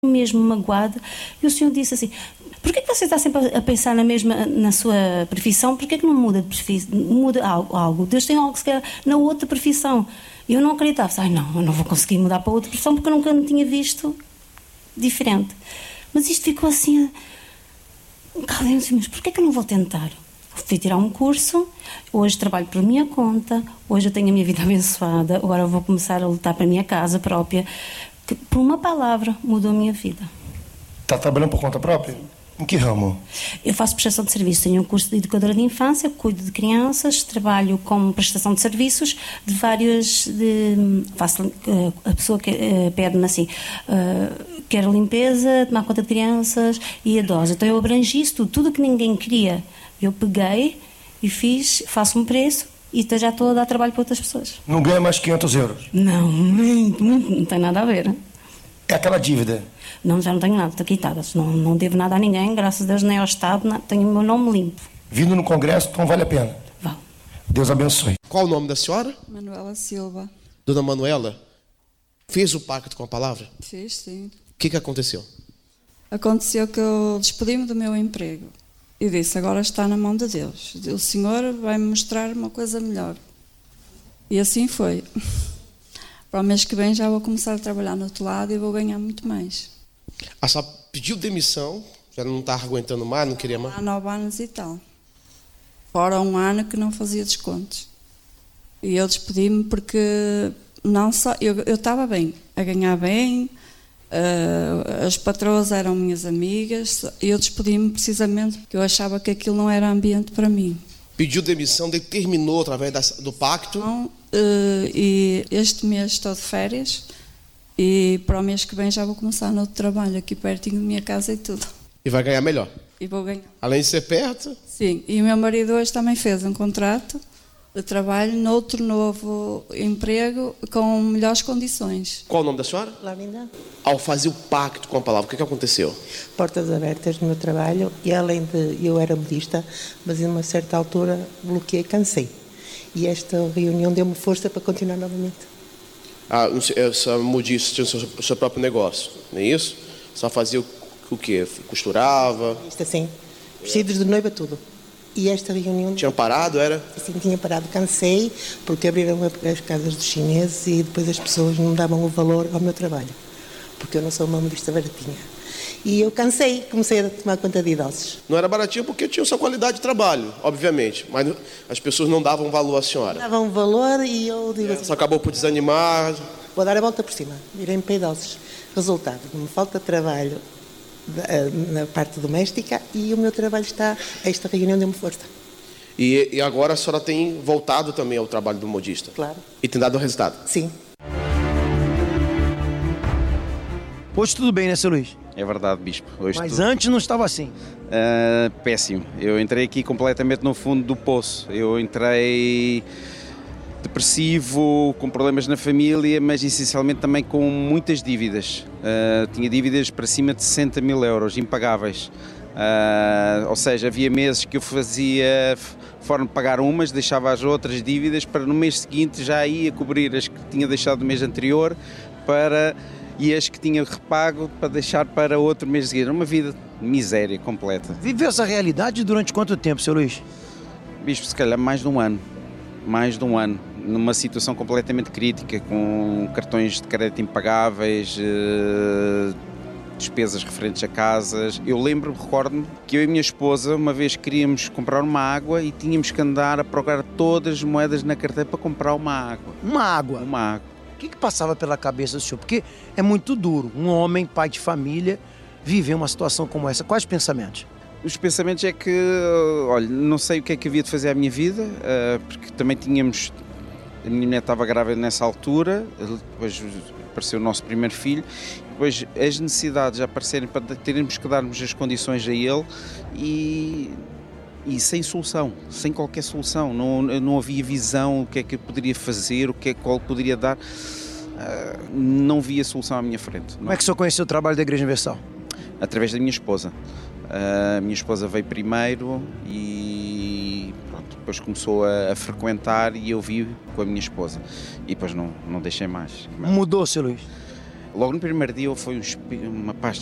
mesmo magoada, e o Senhor disse assim: porquê que você está sempre a pensar na sua profissão? Porquê que não muda de profissão, muda algo? Deus tem algo que se quer na outra profissão. E eu não acreditava, não, eu não vou conseguir mudar para outra profissão porque eu nunca me tinha visto diferente. Mas isto ficou assim, mas porquê que eu não vou tentar? Fui tirar um curso, hoje trabalho por minha conta, hoje eu tenho a minha vida abençoada, agora eu vou começar a lutar para a minha casa própria, que por uma palavra mudou a minha vida. Está trabalhando por conta própria? Sim. Em que ramo? Eu faço prestação de serviço, tenho um curso de educadora de infância, cuido de crianças, trabalho com prestação de serviços de vários... a pessoa que pede-me assim, quer limpeza, tomar conta de crianças e idosos. Então eu abrangi isso tudo que ninguém queria. Eu peguei e faço um preço e já estou a dar trabalho para outras pessoas. Não ganha mais 500 euros? Não, muito, não tem nada a ver. É aquela dívida? Não, já não tenho nada, estou quitada. Não devo nada a ninguém, graças a Deus, nem ao Estado, tenho o meu nome limpo. Vindo no Congresso, então vale a pena? Vale. Deus abençoe. Qual o nome da senhora? Manuela Silva. Dona Manuela, fez o pacto com a palavra? Fiz, sim. O que aconteceu? Aconteceu que eu despedi-me do meu emprego e disse: agora está na mão de Deus. O Senhor vai-me mostrar uma coisa melhor. E assim foi. Para o mês que vem já vou começar a trabalhar no outro lado e vou ganhar muito mais. A senhora pediu demissão, já não estava aguentando mais, não queria mais? Há 9 anos e tal. Fora um ano que não fazia descontos. E eu despedi-me porque não só eu estava bem, a ganhar bem, as patroas eram minhas amigas, e eu despedi-me precisamente porque eu achava que aquilo não era ambiente para mim. Pediu demissão, determinou através do pacto? Então, e este mês estou de férias e para o mês que vem já vou começar no outro trabalho aqui pertinho da minha casa e tudo. E vai ganhar melhor? E vou ganhar. Além de ser perto? Sim, e o meu marido hoje também fez um contrato de trabalho noutro novo emprego com melhores condições. Qual o nome da senhora? Laurinda. Ao fazer o pacto com a palavra, o que aconteceu? Portas abertas no meu trabalho, e além de eu era modista, mas em uma certa altura bloqueei, cansei. E esta reunião deu-me força para continuar novamente. Essa modista tinha o seu próprio negócio, não é isso? Só fazia o quê? Costurava? Isto assim, vestidos de noiva, tudo. E esta reunião... Tinha parado, era? Sim, tinha parado, cansei, porque abriram as casas dos chineses e depois as pessoas não davam o valor ao meu trabalho, porque eu não sou uma modista baratinha. E eu cansei, comecei a tomar conta de idosos. Não era baratinho porque tinha sua qualidade de trabalho, obviamente, mas as pessoas não davam valor à senhora. Davam valor e eu digo assim... Só acabou por desanimar. Vou dar a volta por cima, virei-me para idosos. Resultado, me falta trabalho na parte doméstica e o meu trabalho está... Esta reunião deu-me força. E agora a senhora tem voltado também ao trabalho do modista? Claro. E tem dado resultado? Sim. Hoje tudo bem, né, seu Luiz? É verdade, bispo. Hoje Mas tudo... antes não estava assim. Péssimo. Eu entrei aqui completamente no fundo do poço. Eu entrei depressivo, com problemas na família, mas essencialmente também com muitas dívidas. Tinha dívidas para cima de 60 mil euros, impagáveis. Ou seja, havia meses que eu fazia forma de pagar umas, deixava as outras dívidas para no mês seguinte já ia cobrir as que tinha deixado no mês anterior e as que tinha repago para deixar para outro mês seguinte. Uma vida de miséria completa. Viveu essa realidade durante quanto tempo, seu Luís? Bispo, se calhar mais de um ano. Mais de um ano. Numa situação completamente crítica, com cartões de crédito impagáveis, despesas referentes a casas. Eu recordo-me que eu e minha esposa uma vez queríamos comprar uma água e tínhamos que andar a procurar todas as moedas na carteira para comprar uma água. Uma água? Uma água. O que passava pela cabeça do senhor? Porque é muito duro um homem, pai de família, viver uma situação como essa. Quais pensamentos? Os pensamentos é que, olha, não sei o que é que havia de fazer à minha vida, porque também tínhamos... A minha mulher estava grávida nessa altura, depois apareceu o nosso primeiro filho, depois as necessidades a aparecerem para termos que darmos as condições a ele e sem solução, sem qualquer solução. Não havia visão, o que é que eu poderia fazer, qual poderia dar. Não via solução à minha frente. Como é que o senhor conheceu o trabalho da Igreja Universal? Através da minha esposa. A minha esposa veio primeiro e pronto, depois começou a frequentar e eu vi com a minha esposa. E depois não deixei mais. Mudou, seu Luís? Logo no primeiro dia foi uma paz